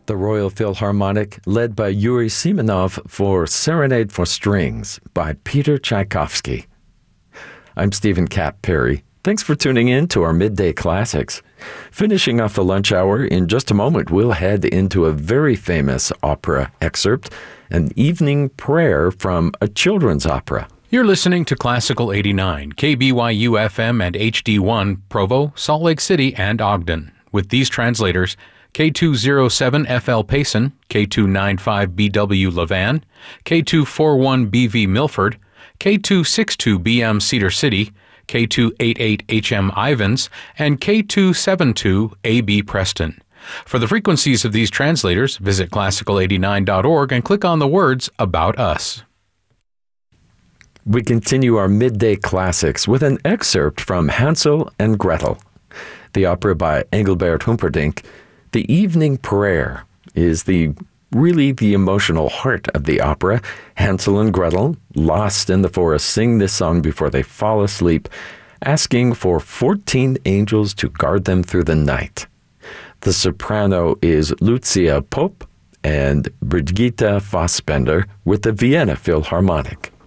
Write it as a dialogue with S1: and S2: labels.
S1: the Royal Philharmonic, led by Yuri Simonov, for Serenade for Strings by Peter Tchaikovsky. I'm Stephen Cap Perry. Thanks for tuning in to our Midday Classics. Finishing off the lunch hour, in just a moment, we'll head into a very famous opera excerpt, an evening prayer from a children's opera.
S2: You're listening to Classical 89, KBYU FM and HD1, Provo, Salt Lake City, and Ogden, with these translators: K207FL Payson, K295BW Levan, K241BV Milford, K262BM Cedar City, K288HM Ivans, and K272AB Preston. For the frequencies of these translators, visit classical89.org and click on the words About Us.
S1: We continue our Midday Classics with an excerpt from Hansel and Gretel. The opera by Engelbert Humperdinck. The evening prayer is really the emotional heart of the opera. Hansel and Gretel, lost in the forest, sing this song before they fall asleep, asking for 14 angels to guard them through the night. The soprano is Lucia Pope and Brigitte Fassbender with the Vienna Philharmonic.